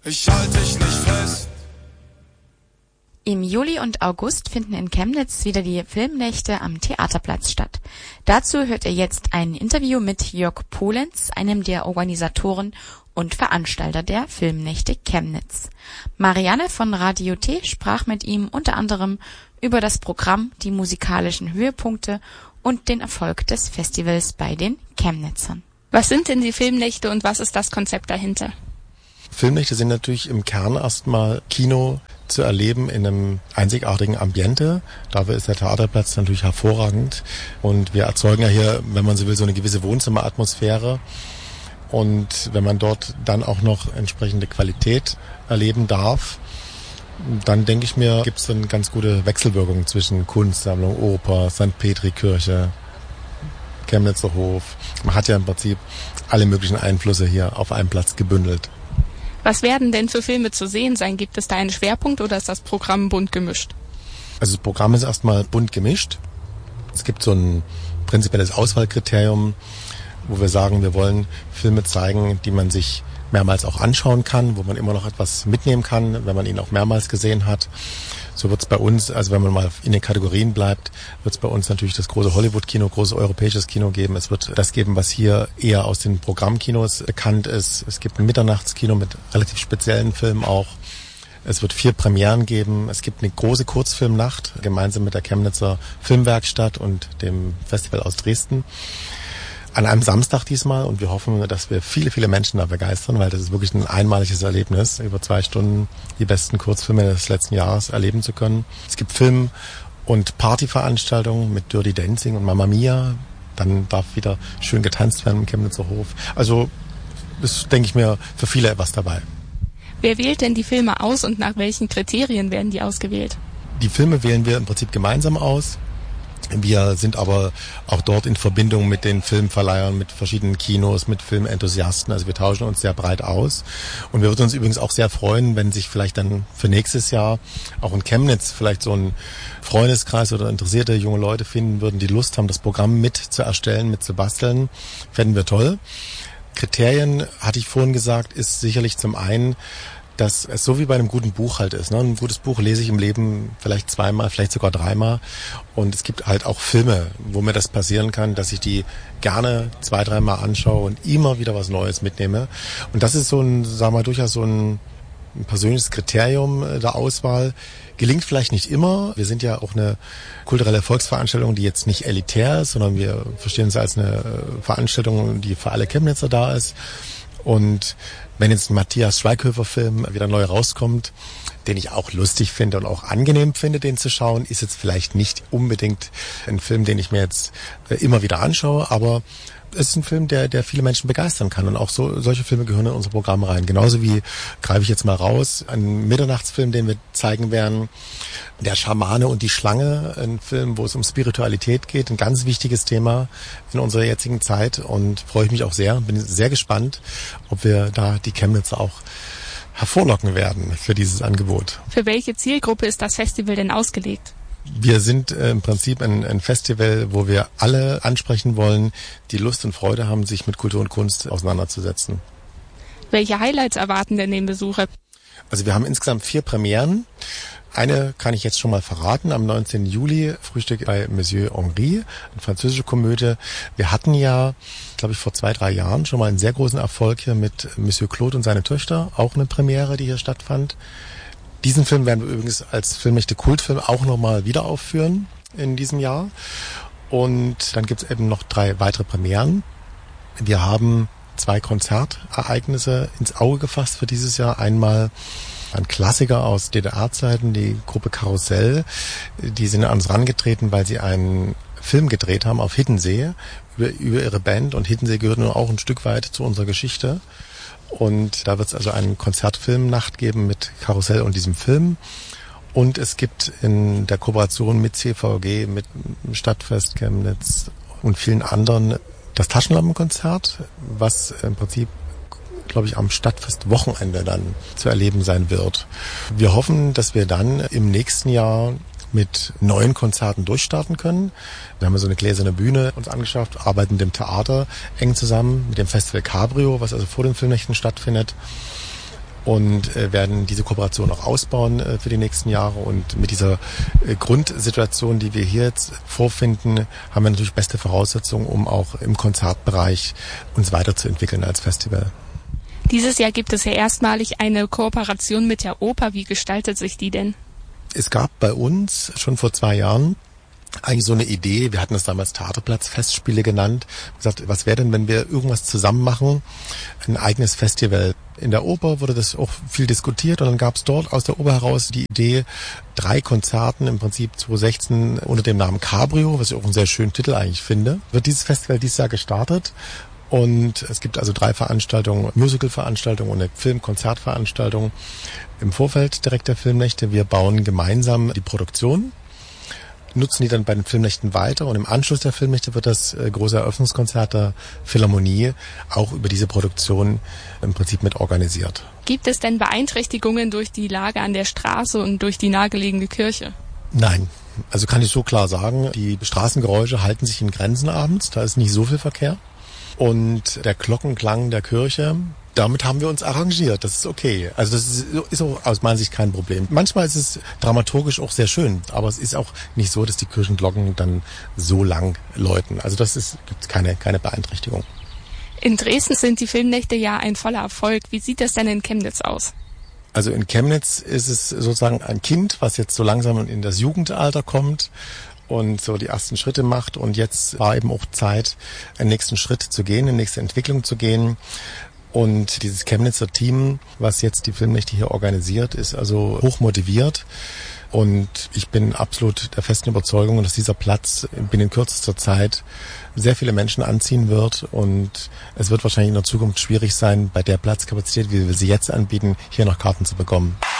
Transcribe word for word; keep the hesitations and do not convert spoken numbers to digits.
Ich halte dich nicht fest. Im Juli und August finden in Chemnitz wieder die Filmnächte am Theaterplatz statt. Dazu hört ihr jetzt ein Interview mit Jörg Polenz, einem der Organisatoren und Veranstalter der Filmnächte Chemnitz. Marianne von Radio T sprach mit ihm unter anderem über das Programm, die musikalischen Höhepunkte und den Erfolg des Festivals bei den Chemnitzern. Was sind denn die Filmnächte und was ist das Konzept dahinter? Filmnächte sind natürlich im Kern erstmal Kino zu erleben in einem einzigartigen Ambiente. Dafür ist der Theaterplatz natürlich hervorragend. Und wir erzeugen ja hier, wenn man so will, so eine gewisse Wohnzimmeratmosphäre. Und wenn man dort dann auch noch entsprechende Qualität erleben darf, dann denke ich mir, gibt es eine ganz gute Wechselwirkung zwischen Kunstsammlung, Oper, Sankt Petri-Kirche, Chemnitzer Hof. Man hat ja im Prinzip alle möglichen Einflüsse hier auf einem Platz gebündelt. Was werden denn für Filme zu sehen sein? Gibt es da einen Schwerpunkt oder ist das Programm bunt gemischt? Also das Programm ist erstmal bunt gemischt. Es gibt so ein prinzipielles Auswahlkriterium, wo wir sagen, wir wollen Filme zeigen, die man sich mehrmals auch anschauen kann, wo man immer noch etwas mitnehmen kann, wenn man ihn auch mehrmals gesehen hat. So wird es bei uns, also wenn man mal in den Kategorien bleibt, wird es bei uns natürlich das große Hollywood-Kino, großes europäisches Kino geben. Es wird das geben, was hier eher aus den Programmkinos bekannt ist. Es gibt ein Mitternachtskino mit relativ speziellen Filmen auch. Es wird vier Premieren geben. Es gibt eine große Kurzfilmnacht, gemeinsam mit der Chemnitzer Filmwerkstatt und dem Festival aus Dresden. An einem Samstag diesmal, und wir hoffen, dass wir viele, viele Menschen da begeistern, weil das ist wirklich ein einmaliges Erlebnis, über zwei Stunden die besten Kurzfilme des letzten Jahres erleben zu können. Es gibt Film- und Partyveranstaltungen mit Dirty Dancing und Mamma Mia. Dann darf wieder schön getanzt werden im Chemnitzer Hof. Also ist, denke ich mir, für viele etwas dabei. Wer wählt denn die Filme aus und nach welchen Kriterien werden die ausgewählt? Die Filme wählen wir im Prinzip gemeinsam aus. Wir sind aber auch dort in Verbindung mit den Filmverleihern, mit verschiedenen Kinos, mit Filmenthusiasten. Also wir tauschen uns sehr breit aus. Und wir würden uns übrigens auch sehr freuen, wenn sich vielleicht dann für nächstes Jahr auch in Chemnitz vielleicht so ein Freundeskreis oder interessierte junge Leute finden würden, die Lust haben, das Programm mit zu erstellen, mit zu basteln. Fänden wir toll. Kriterien, hatte ich vorhin gesagt, ist sicherlich zum einen, dass es so wie bei einem guten Buch halt ist. Ne? Ein gutes Buch lese ich im Leben vielleicht zweimal, vielleicht sogar dreimal. Und es gibt halt auch Filme, wo mir das passieren kann, dass ich die gerne zwei, dreimal anschaue und immer wieder was Neues mitnehme. Und das ist so ein, sagen wir mal, durchaus so ein, ein persönliches Kriterium der Auswahl. Gelingt vielleicht nicht immer. Wir sind ja auch eine kulturelle Volksveranstaltung, die jetzt nicht elitär ist, sondern wir verstehen es als eine Veranstaltung, die für alle Chemnitzer da ist. Und wenn jetzt ein Matthias Schweighöfer-Film wieder neu rauskommt, den ich auch lustig finde und auch angenehm finde, den zu schauen, ist jetzt vielleicht nicht unbedingt ein Film, den ich mir jetzt immer wieder anschaue, aber es ist ein Film, der, der viele Menschen begeistern kann. Und auch so, solche Filme gehören in unser Programm rein. Genauso wie, greife ich jetzt mal raus, ein Mitternachtsfilm, den wir zeigen werden, Der Schamane und die Schlange, ein Film, wo es um Spiritualität geht, ein ganz wichtiges Thema in unserer jetzigen Zeit. Und freue ich mich auch sehr, bin sehr gespannt, ob wir da die Chemnitzer auch hervorlocken werden für dieses Angebot. Für welche Zielgruppe ist das Festival denn ausgelegt? Wir sind äh, im Prinzip ein, ein Festival, wo wir alle ansprechen wollen, die Lust und Freude haben, sich mit Kultur und Kunst auseinanderzusetzen. Welche Highlights erwarten denn den Besucher? Also wir haben insgesamt vier Premieren. Eine kann ich jetzt schon mal verraten. Am neunzehnten Juli Frühstück bei Monsieur Henri, eine französische Komödie. Wir hatten ja, glaube ich, vor zwei, drei Jahren schon mal einen sehr großen Erfolg hier mit Monsieur Claude und seine Töchter. Auch eine Premiere, die hier stattfand. Diesen Film werden wir übrigens als Filmnächte Kultfilm auch nochmal wieder aufführen in diesem Jahr. Und dann gibt es eben noch drei weitere Premieren. Wir haben zwei Konzertereignisse ins Auge gefasst für dieses Jahr. Einmal ein Klassiker aus D D R-Zeiten, die Gruppe Karussell. Die sind an uns rangetreten, weil sie einen Film gedreht haben auf Hiddensee über, über ihre Band. Und Hiddensee gehört nur auch ein Stück weit zu unserer Geschichte. Und da wird es also eine Konzertfilmnacht geben mit Karussell und diesem Film. Und es gibt in der Kooperation mit C V G, mit Stadtfest Chemnitz und vielen anderen das Taschenlampenkonzert, was im Prinzip, glaube ich, am Stadtfest-Wochenende dann zu erleben sein wird. Wir hoffen, dass wir dann im nächsten Jahr mit neuen Konzerten durchstarten können. Wir haben so eine gläserne Bühne uns angeschafft, arbeiten mit dem Theater eng zusammen, mit dem Festival Cabrio, was also vor den Filmnächten stattfindet. und äh, werden diese Kooperation auch ausbauen äh, für die nächsten Jahre. Und mit dieser äh, Grundsituation, die wir hier jetzt vorfinden, haben wir natürlich beste Voraussetzungen, um auch im Konzertbereich uns weiterzuentwickeln als Festival. Dieses Jahr gibt es ja erstmalig eine Kooperation mit der Oper. Wie gestaltet sich die denn? Es gab bei uns schon vor zwei Jahren eigentlich so eine Idee, wir hatten es damals Theaterplatz-Festspiele genannt, gesagt, was wäre denn, wenn wir irgendwas zusammen machen, ein eigenes Festival. In der Oper wurde das auch viel diskutiert und dann gab es dort aus der Oper heraus die Idee, drei Konzerten, im Prinzip zwanzig sechzehn unter dem Namen Cabrio, was ich auch einen sehr schönen Titel eigentlich finde, wird dieses Festival dieses Jahr gestartet. Und es gibt also drei Veranstaltungen, Musical-Veranstaltungen und eine Film-Konzertveranstaltung im Vorfeld direkt der Filmnächte. Wir bauen gemeinsam die Produktion, nutzen die dann bei den Filmnächten weiter und im Anschluss der Filmnächte wird das äh, große Eröffnungskonzert der Philharmonie auch über diese Produktion im Prinzip mit organisiert. Gibt es denn Beeinträchtigungen durch die Lage an der Straße und durch die nahegelegene Kirche? Nein, also kann ich so klar sagen, die Straßengeräusche halten sich in Grenzen abends, da ist nicht so viel Verkehr. Und der Glockenklang der Kirche, damit haben wir uns arrangiert. Das ist okay. Also das ist, ist auch aus meiner Sicht kein Problem. Manchmal ist es dramaturgisch auch sehr schön, aber es ist auch nicht so, dass die Kirchenglocken dann so lang läuten. Also das ist, gibt keine, keine Beeinträchtigung. In Dresden sind die Filmnächte ja ein voller Erfolg. Wie sieht das denn in Chemnitz aus? Also in Chemnitz ist es sozusagen ein Kind, was jetzt so langsam in das Jugendalter kommt und so die ersten Schritte macht. Und jetzt war eben auch Zeit, einen nächsten Schritt zu gehen, eine nächste Entwicklung zu gehen. Und dieses Chemnitzer Team, was jetzt die Filmnächte hier organisiert, ist also hoch motiviert. Und ich bin absolut der festen Überzeugung, dass dieser Platz binnen kürzester Zeit sehr viele Menschen anziehen wird. Und es wird wahrscheinlich in der Zukunft schwierig sein, bei der Platzkapazität, wie wir sie jetzt anbieten, hier noch Karten zu bekommen.